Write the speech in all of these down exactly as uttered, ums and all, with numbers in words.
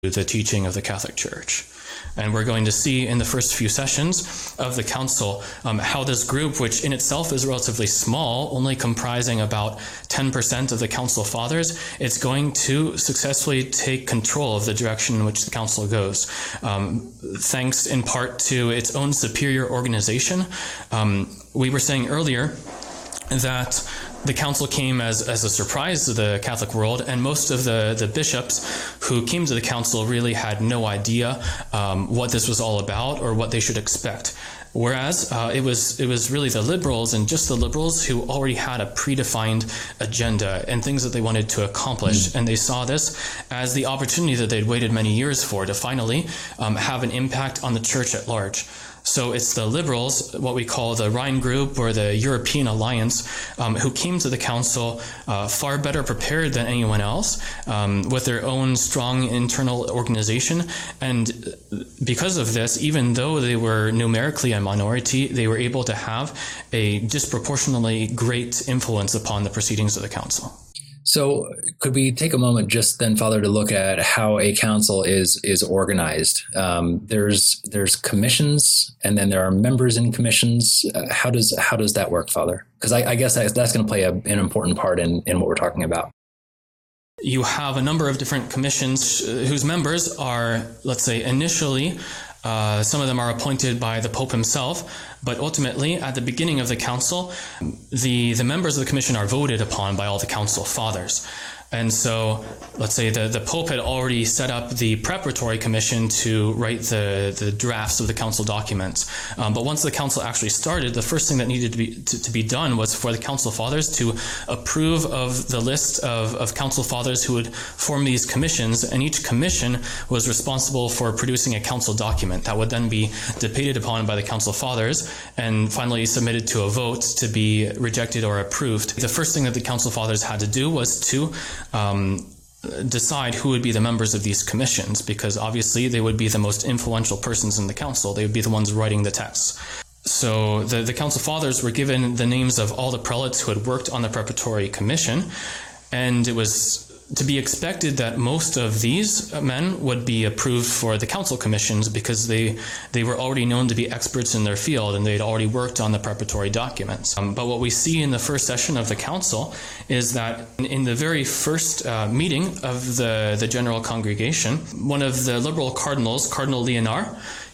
the teaching of the Catholic Church. And we're going to see in the first few sessions of the council um, how this group, which in itself is relatively small, only comprising about ten percent of the council fathers, it's going to successfully take control of the direction in which the council goes, um, thanks in part to its own superior organization. Um, we were saying earlier that the council came as, as a surprise to the Catholic world, and most of the, the bishops who came to the council really had no idea um, what this was all about or what they should expect. Whereas uh, it was it was really the liberals, and just the liberals, who already had a predefined agenda and things that they wanted to accomplish. Mm. And they saw this as the opportunity that they'd waited many years for to finally um, have an impact on the church at large. So it's the liberals, what we call the Rhine Group or the European Alliance, um, who came to the council uh, far better prepared than anyone else, um, with their own strong internal organization. And because of this, even though they were numerically a minority, they were able to have a disproportionately great influence upon the proceedings of the council. So could we take a moment just then, Father, to look at how a council is is organized? Um, there's there's commissions, and then there are members in commissions. Uh, how does how does that work, Father? Because I, I guess that's, that's going to play a, an important part in, in what we're talking about. You have a number of different commissions whose members are, let's say, initially, uh, some of them are appointed by the Pope himself, but ultimately, at the beginning of the council, the, the members of the commission are voted upon by all the council fathers. And so, let's say the, the Pope had already set up the preparatory commission to write the, the drafts of the council documents. Um, but once the council actually started, the first thing that needed to be to, to be done was for the council fathers to approve of the list of, of council fathers who would form these commissions. And each commission was responsible for producing a council document that would then be debated upon by the council fathers and finally submitted to a vote to be rejected or approved. The first thing that the council fathers had to do was to Um, decide who would be the members of these commissions, because obviously they would be the most influential persons in the council. They would be the ones writing the texts. So the, the council fathers were given the names of all the prelates who had worked on the preparatory commission, and it was to be expected that most of these men would be approved for the council commissions because they they were already known to be experts in their field and they'd already worked on the preparatory documents. Um, but what we see in the first session of the council is that in, in the very first uh, meeting of the, the general congregation, one of the liberal cardinals, Cardinal Liénard,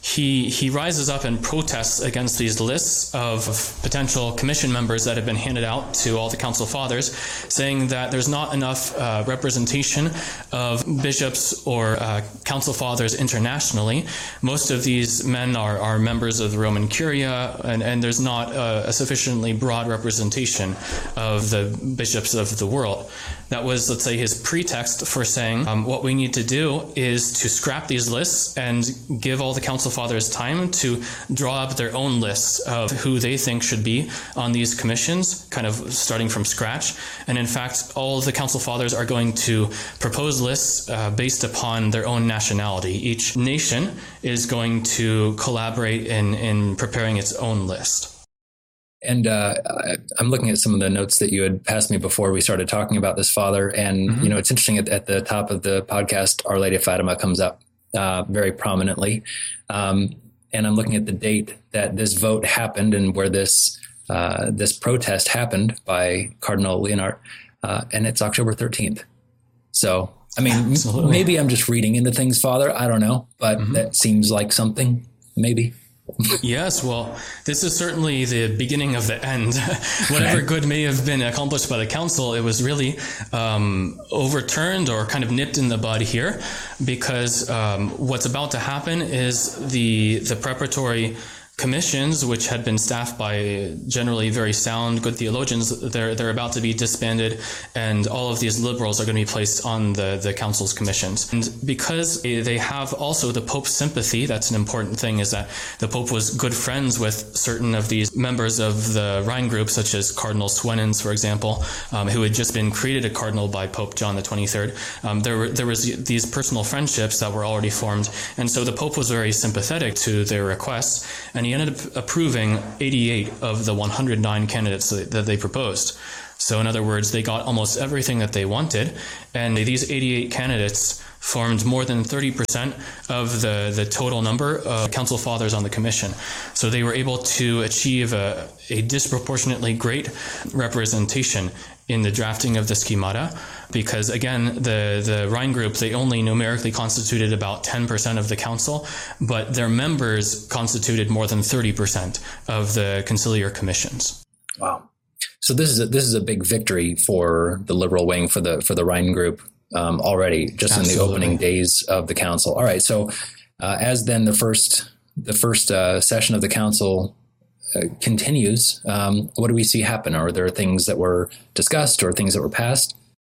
He he rises up and protests against these lists of potential commission members that have been handed out to all the council fathers, saying that there's not enough uh, representation of bishops or uh, council fathers internationally. Most of these men are, are members of the Roman Curia, and, and there's not a, a sufficiently broad representation of the bishops of the world. That was, let's say, his pretext for saying um, what we need to do is to scrap these lists and give all the council fathers time to draw up their own lists of who they think should be on these commissions, kind of starting from scratch. And in fact, all the council fathers are going to propose lists uh, based upon their own nationality. Each nation is going to collaborate in, in preparing its own list. And uh, I'm looking at some of the notes that you had passed me before we started talking about this, Father. And, mm-hmm. you know, it's interesting at, at the top of the podcast, Our Lady of Fatima comes up uh, very prominently. Um, and I'm looking at the date that this vote happened and where this uh, this protest happened by Cardinal Liénard. Uh, and it's October thirteenth. So, I mean, Absolutely. Maybe I'm just reading into things, Father. I don't know. But mm-hmm. that seems like something, maybe. Yes, well, this is certainly the beginning of the end. Whatever good may have been accomplished by the council, it was really um, overturned or kind of nipped in the bud here, because um, what's about to happen is the the preparatory commissions, which had been staffed by generally very sound, good theologians, they're they're about to be disbanded, and all of these liberals are going to be placed on the, the council's commissions. And because they have also the Pope's sympathy, that's an important thing, is that the Pope was good friends with certain of these members of the Rhine group, such as Cardinal Suenens, for example, um, who had just been created a cardinal by Pope John the twenty-third. Um, there were there was these personal friendships that were already formed, and so the Pope was very sympathetic to their requests, and he ended up approving eighty-eight of the one hundred nine candidates that they proposed. So in other words, they got almost everything that they wanted, and these eighty-eight candidates formed more than thirty percent of the, the total number of council fathers on the commission. So they were able to achieve a, a disproportionately great representation in the drafting of the schemata, because again, the, the Rhine group, they only numerically constituted about ten percent of the council, but their members constituted more than thirty percent of the conciliar commissions. Wow. So this is a, this is a big victory for the liberal wing, for the for the Rhine group um, already, just Absolutely. In the opening days of the council. All right. So uh, as then the first the first uh, session of the council uh, continues, um, what do we see happen? Are there things that were discussed or things that were passed?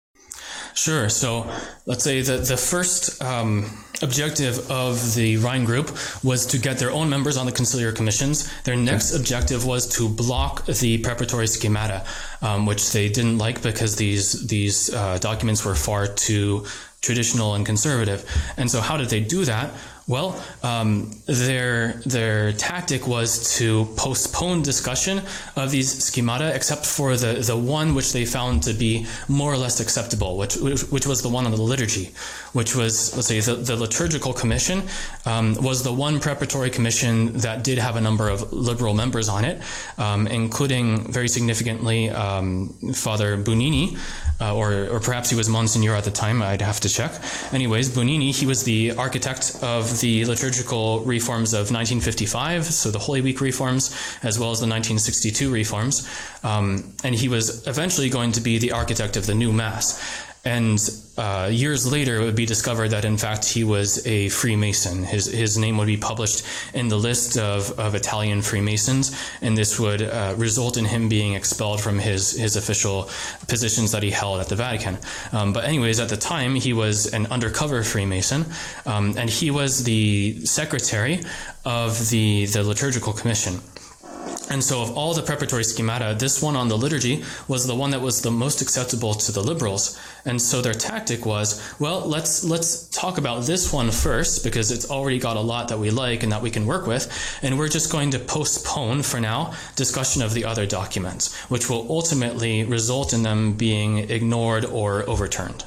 Sure. So let's say that the first um, objective of the Rhine group was to get their own members on the conciliar commissions. Their next okay. objective was to block the preparatory schemata, um, which they didn't like because these these uh, documents were far too traditional and conservative. And so how did they do that? Well, um, their their tactic was to postpone discussion of these schemata, except for the, the one which they found to be more or less acceptable, which which, which was the one on the liturgy, which was, let's say, the, the liturgical commission um, was the one preparatory commission that did have a number of liberal members on it, um, including very significantly um, Father Bunini, uh, or or perhaps he was Monsignor at the time. I'd have to check. Anyways, Bunini, he was the architect of the liturgical reforms of nineteen fifty-five, so the Holy Week reforms, as well as the nineteen sixty-two reforms. Um, and he was eventually going to be the architect of the new Mass. And uh, years later, it would be discovered that, in fact, he was a Freemason. His his name would be published in the list of, of Italian Freemasons, and this would uh, result in him being expelled from his, his official positions that he held at the Vatican. Um, but anyways, at the time, he was an undercover Freemason, um, and he was the secretary of the, the liturgical commission. And so of all the preparatory schemata, this one on the liturgy was the one that was the most acceptable to the liberals. And so their tactic was, well, let's let's talk about this one first, because it's already got a lot that we like and that we can work with. And we're just going to postpone, for now, discussion of the other documents, which will ultimately result in them being ignored or overturned.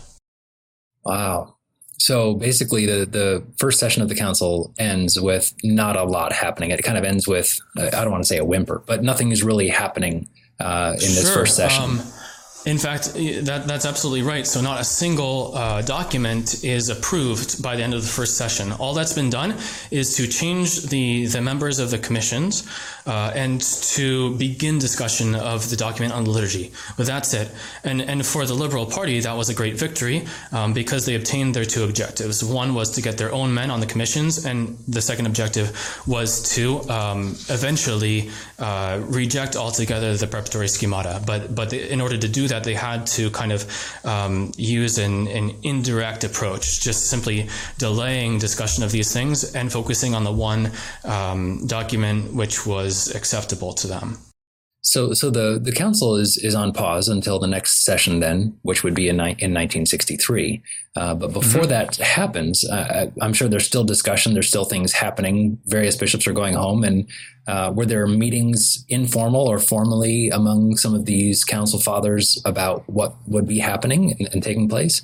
Wow. So basically, the, the first session of the council ends with not a lot happening. It kind of ends with, I don't want to say a whimper, but nothing is really happening uh, in this sure. first session. Um, in fact, that that's absolutely right. So not a single uh, document is approved by the end of the first session. All that's been done is to change the, the members of the commissions uh, and to begin discussion of the document on the liturgy. But that's it. And and for the Liberal Party, that was a great victory um, because they obtained their two objectives. One was to get their own men on the commissions, and the second objective was to um, eventually uh, reject altogether the preparatory schemata. But but they, in order to do that, they had to kind of um, use an, an indirect approach, just simply delaying discussion of these things and focusing on the one um, document which was acceptable to them. So, so the, the council is is on pause until the next session, then, which would be in ni- in nineteen sixty-three. Uh, but before mm-hmm. that happens, uh, I'm sure there's still discussion. There's still things happening. Various bishops are going home, and uh, were there meetings, informal or formally, among some of these council fathers about what would be happening and, and taking place?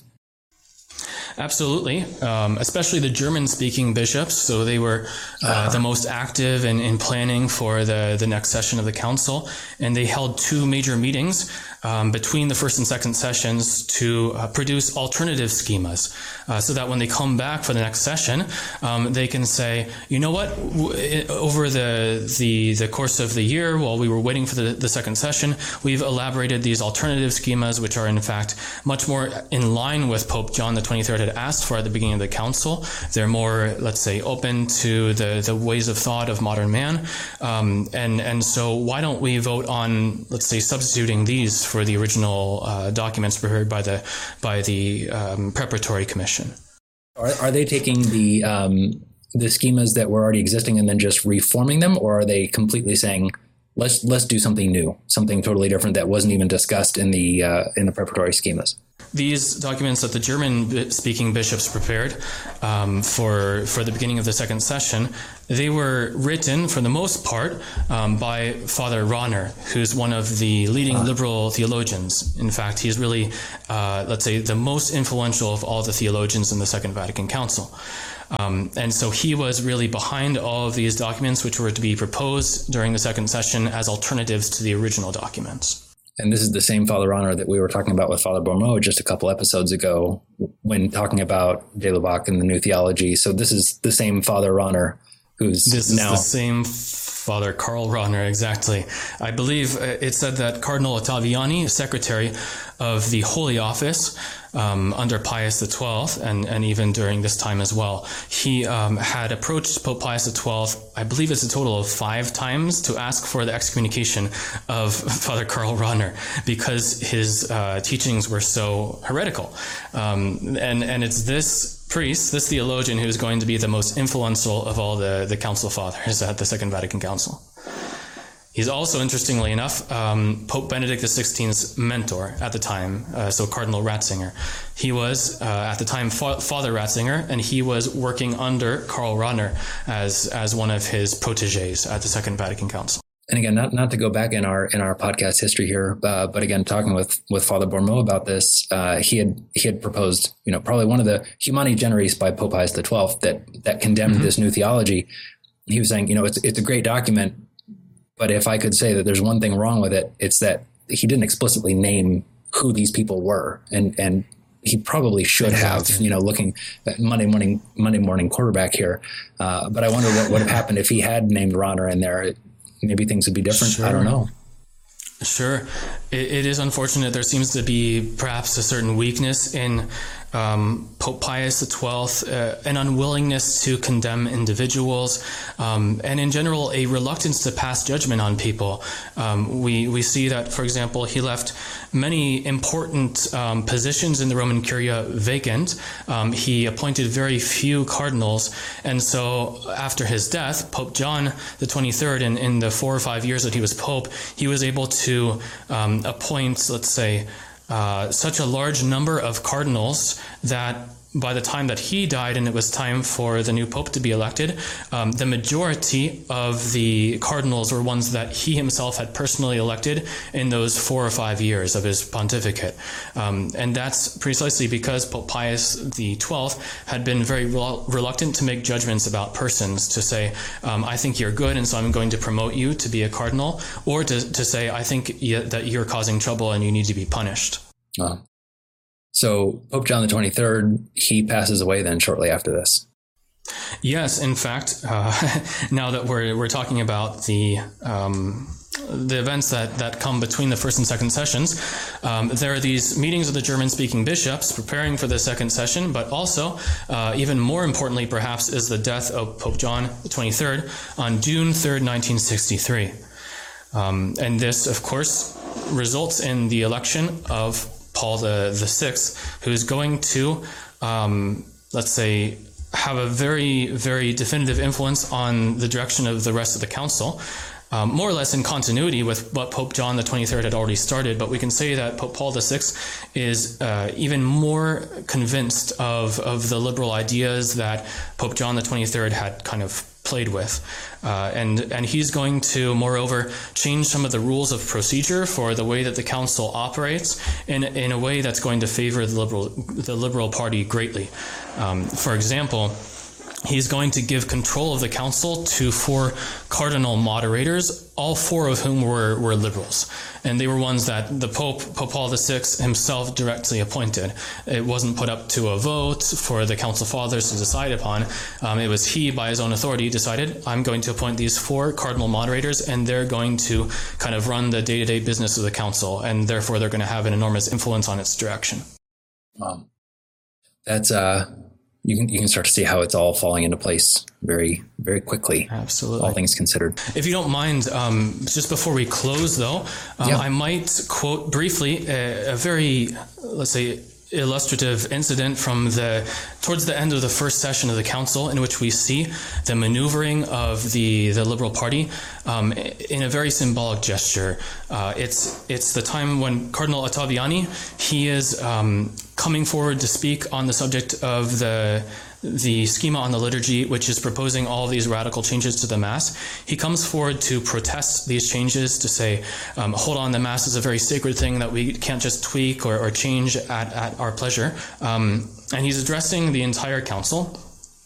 Absolutely, um, especially the German-speaking bishops. So they were uh, uh-huh. the most active in, in planning for the, the next session of the council. And they held two major meetings um, between the first and second sessions to uh, produce alternative schemas uh, so that when they come back for the next session, um, they can say, you know what, w- over the, the the course of the year, while we were waiting for the, the second session, we've elaborated these alternative schemas, which are in fact much more in line with Pope John the twenty-third had asked for at the beginning of the council. They're more, let's say, open to the, the ways of thought of modern man. Um, and, and so why don't we vote on, let's say, substituting these for the original uh, documents prepared by the by the um, preparatory commission? Are, are they taking the um, the schemas that were already existing and then just reforming them, or are they completely saying, let's let's do something new, something totally different that wasn't even discussed in the uh, in the preparatory schemas? these documents that the German-speaking bishops prepared um, for for the beginning of the second session, they were written, for the most part, um, by Father Rahner, who's one of the leading liberal theologians. In fact, he's really, uh, let's say, the most influential of all the theologians in the Second Vatican Council. Um, and so he was really behind all of these documents, which were to be proposed during the second session as alternatives to the original documents. And this is the same Father Rahner that we were talking about with Father Bormeau just a couple episodes ago when talking about de Lubac and the New Theology. So this is the same Father Rahner who's this now... This is the same Father Karl Rahner, exactly. I believe it said that Cardinal Ottaviani, secretary of the Holy Office um, under Pius the twelfth, and, and even during this time as well, he um, had approached Pope Pius the twelfth, I believe it's a total of five times, to ask for the excommunication of Father Karl Rahner because his uh, teachings were so heretical. Um, and, and it's this priest, this theologian, who's going to be the most influential of all the, the council fathers at the Second Vatican Council. He's also, interestingly enough, um, Pope Benedict the sixteenth's mentor at the time, uh, so Cardinal Ratzinger. He was, uh, at the time, Fa- Father Ratzinger, and he was working under Karl Rahner as as one of his protégés at the Second Vatican Council. And again, not not to go back in our in our podcast history here, uh, but again, talking with with Father Bormeau about this, uh, he had he had proposed, you know, probably one of the Humani Generis by Pope Pius the twelfth that that condemned mm-hmm. this new theology. He was saying, you know, it's it's a great document, but if I could say that there's one thing wrong with it, it's that he didn't explicitly name who these people were, and and he probably should exactly. have, you know, looking at Monday morning Monday morning quarterback here. Uh, but I wonder what would have happened if he had named Rahner in there. It, maybe things would be different. Sure. I don't know. Sure. It, it is unfortunate. There seems to be perhaps a certain weakness in um, Pope Pius the twelfth, uh, an unwillingness to condemn individuals, um, and in general, a reluctance to pass judgment on people. Um, we, we see that, for example, he left many important um, positions in the Roman Curia vacant. Um, he appointed very few cardinals, and so after his death, Pope John the twenty-third, in, in the four or five years that he was Pope, he was able to um, appoint, let's say, uh, such a large number of cardinals that by the time that he died and it was time for the new pope to be elected, um, the majority of the cardinals were ones that he himself had personally elected in those four or five years of his pontificate. Um, and that's precisely because Pope Pius the twelfth had been very rel- reluctant to make judgments about persons, to say, um, I think you're good, and so I'm going to promote you to be a cardinal, or to, to say, I think y- that you're causing trouble and you need to be punished. Uh. So Pope John the twenty-third, he passes away then shortly after this. Yes, in fact, uh, now that we're we're talking about the um, the events that, that come between the first and second sessions, um, there are these meetings of the German-speaking bishops preparing for the second session, but also, uh, even more importantly, perhaps, is the death of Pope John the twenty-third on June third, nineteen sixty-three. Um, and this, of course, results in the election of Paul the, the sixth, who's going to, um, let's say, have a very, very definitive influence on the direction of the rest of the council, um, more or less in continuity with what Pope John the twenty-third had already started. But we can say that Pope Paul the sixth is uh, even more convinced of, of the liberal ideas that Pope John the twenty-third had kind of played with. Uh, and, and he's going to, moreover, change some of the rules of procedure for the way that the council operates in, in a way that's going to favor the liberal, the liberal party greatly. Um, for example, he's going to give control of the council to four cardinal moderators, all four of whom were, were liberals. And they were ones that the Pope, Pope Paul the sixth himself directly appointed. It wasn't put up to a vote for the council fathers to decide upon. Um, it was he, by his own authority, decided, I'm going to appoint these four cardinal moderators, and they're going to kind of run the day-to-day business of the council, and therefore they're going to have an enormous influence on its direction. Um, that's... uh. You can you can start to see how it's all falling into place very, very quickly. Absolutely. All things considered. If you don't mind, um, just before we close, though, um, yeah. I might quote briefly a, a very, let's say, illustrative incident from the towards the end of the first session of the council, in which we see the maneuvering of the, the Liberal Party um, in a very symbolic gesture. Uh, it's it's the time when Cardinal Ottaviani, he is um, coming forward to speak on the subject of the the schema on the liturgy, which is proposing all of these radical changes to the Mass. He comes forward to protest these changes, to say, um, hold on, the Mass is a very sacred thing that we can't just tweak or, or change at, at our pleasure. Um, and he's addressing the entire council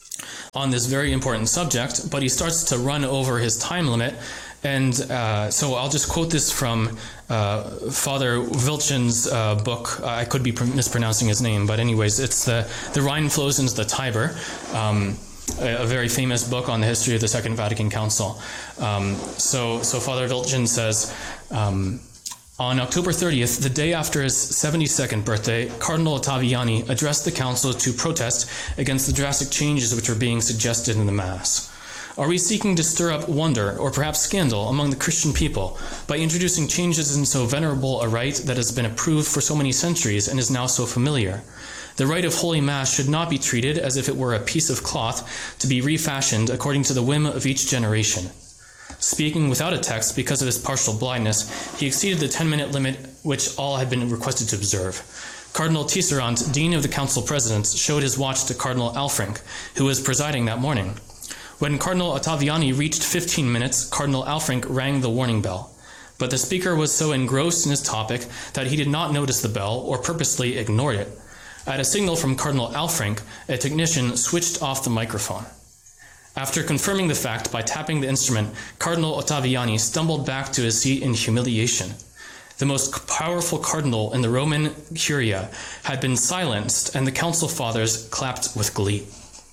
on this very important subject, but he starts to run over his time limit. And uh, so I'll just quote this from uh, Father Vilchin's uh, book. I could be mispronouncing his name, but anyways, it's the, the Rhine Flows into the Tiber, um, a, a very famous book on the history of the Second Vatican Council. Um, so, so Father Vilchin says, um, on October thirtieth, the day after his seventy-second birthday, Cardinal Ottaviani addressed the council to protest against the drastic changes which are being suggested in the Mass. Are we seeking to stir up wonder or perhaps scandal among the Christian people by introducing changes in so venerable a rite that has been approved for so many centuries and is now so familiar? The rite of Holy Mass should not be treated as if it were a piece of cloth to be refashioned according to the whim of each generation. Speaking without a text because of his partial blindness, he exceeded the ten-minute limit which all had been requested to observe. Cardinal Tisserand, Dean of the Council Presidents, showed his watch to Cardinal Alfrink, who was presiding that morning. When Cardinal Ottaviani reached fifteen minutes, Cardinal Alfrink rang the warning bell. But the speaker was so engrossed in his topic that he did not notice the bell or purposely ignored it. At a signal from Cardinal Alfrink, a technician switched off the microphone. After confirming the fact by tapping the instrument, Cardinal Ottaviani stumbled back to his seat in humiliation. The most powerful cardinal in the Roman Curia had been silenced, and the council fathers clapped with glee.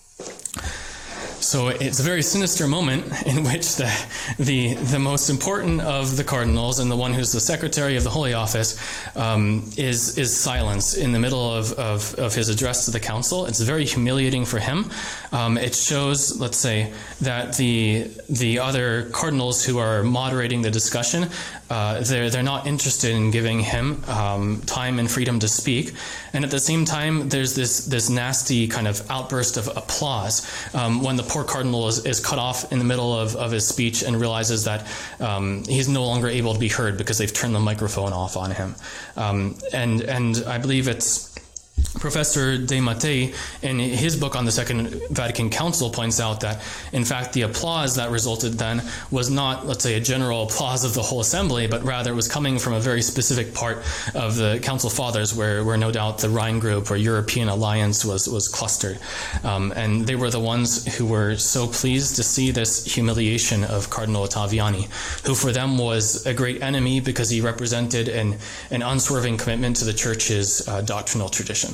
So it's a very sinister moment in which the, the the most important of the cardinals and the one who's the secretary of the Holy Office um, is is silenced in the middle of, of, of his address to the council. It's very humiliating for him. Um, it shows, let's say, that the the other cardinals who are moderating the discussion, uh, they're they're not interested in giving him um, time and freedom to speak. And at the same time, there's this this nasty kind of outburst of applause um, when the poor cardinal is, is cut off in the middle of, of his speech and realizes that um, he's no longer able to be heard because they've turned the microphone off on him. Um, and and I believe it's Professor De Mattei, in his book on the Second Vatican Council, points out that, in fact, the applause that resulted then was not, let's say, a general applause of the whole assembly, but rather it was coming from a very specific part of the Council Fathers, where, where no doubt the Rhine Group or European Alliance was, was clustered. Um, and they were the ones who were so pleased to see this humiliation of Cardinal Ottaviani, who for them was a great enemy because he represented an, an unswerving commitment to the Church's uh, doctrinal traditions.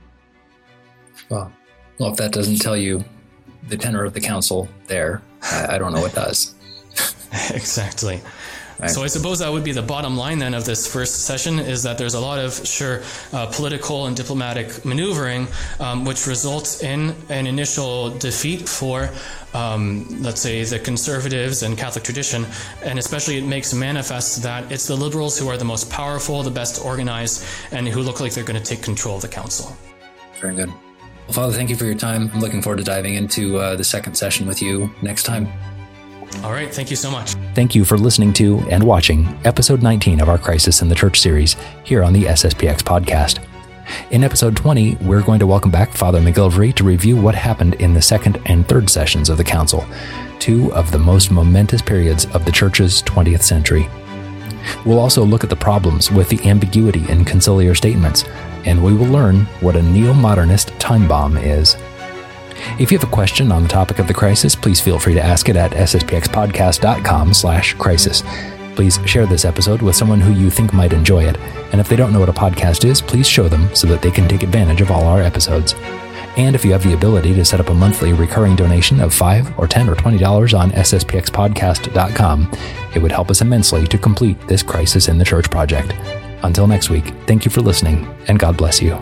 Well, well, if that doesn't tell you the tenor of the council there, I, I don't know what does. Exactly. Right. So I suppose that would be the bottom line then of this first session, is that there's a lot of, sure, uh, political and diplomatic maneuvering, um, which results in an initial defeat for, um, let's say, the conservatives and Catholic tradition, and especially it makes manifest that it's the liberals who are the most powerful, the best organized, and who look like they're going to take control of the council. Very good. Well, Father, thank you for your time. I'm looking forward to diving into uh, the second session with you next time. All right. Thank you so much. Thank you for listening to and watching episode nineteen of our Crisis in the Church series here on the S S P X podcast. In episode twenty, we're going to welcome back Father McGillivray to review what happened in the second and third sessions of the Council, two of the most momentous periods of the Church's twentieth century. We'll also look at the problems with the ambiguity in conciliar statements, and we will learn what a neo-modernist time bomb is. If you have a question on the topic of the crisis, please feel free to ask it at sspxpodcast.com slash crisis. Please share this episode with someone who you think might enjoy it, and if they don't know what a podcast is, please show them so that they can take advantage of all our episodes. And if you have the ability to set up a monthly recurring donation of five dollars or ten dollars or twenty dollars on s s p x podcast dot com, it would help us immensely to complete this Crisis in the Church project. Until next week, thank you for listening, and God bless you.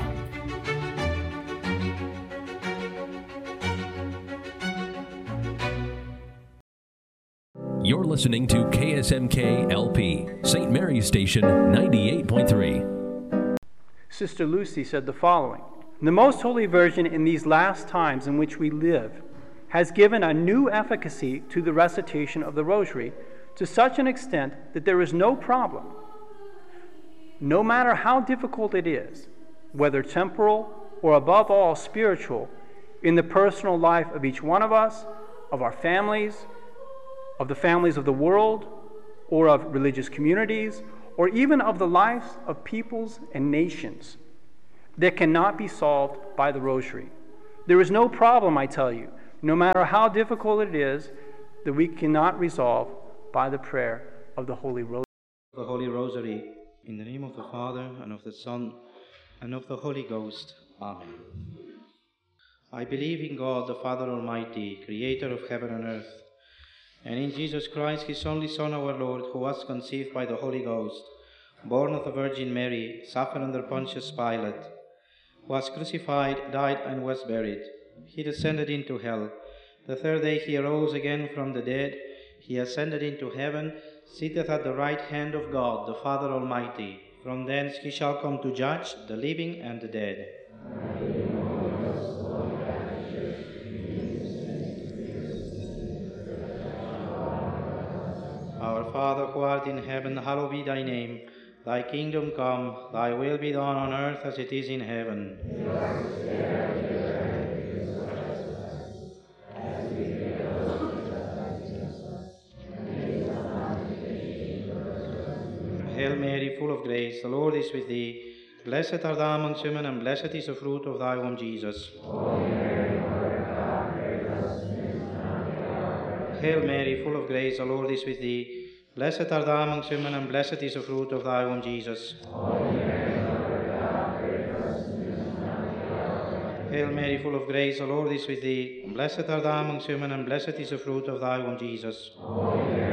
You're listening to K S M K L P, Saint Mary's Station ninety-eight point three. Sister Lucy said the following: "The Most Holy Virgin in these last times in which we live has given a new efficacy to the recitation of the Rosary to such an extent that there is no problem, no matter how difficult it is, whether temporal or above all spiritual, in the personal life of each one of us, of our families, of the families of the world, or of religious communities, or even of the lives of peoples and nations, that cannot be solved by the Rosary. There is no problem, I tell you, no matter how difficult it is, that we cannot resolve by the prayer of the Holy Rosary." The Holy Rosary, in the name of the Father, and of the Son, and of the Holy Ghost. Amen. I believe in God, the Father Almighty, creator of heaven and earth, and in Jesus Christ, his only Son, our Lord, who was conceived by the Holy Ghost, born of the Virgin Mary, suffered under Pontius Pilate, was crucified, died, and was buried. He descended into hell. The third day he arose again from the dead. He ascended into heaven, sitteth at the right hand of God, the Father Almighty. From thence he shall come to judge the living and the dead. Our Father, who art in heaven, hallowed be thy name. Thy kingdom come, thy will be done on earth as it is in heaven. Hail Mary, full of grace, the Lord is with thee. Blessed art thou amongst women, and blessed is the fruit of thy womb, Jesus. Hail Mary, full of grace, the Lord is with thee. Blessed art thou amongst women, and blessed is the fruit of thy womb, Jesus. Hail Mary, full of grace, the Lord is with thee. Blessed art thou amongst women, and blessed is the fruit of thy womb, Jesus.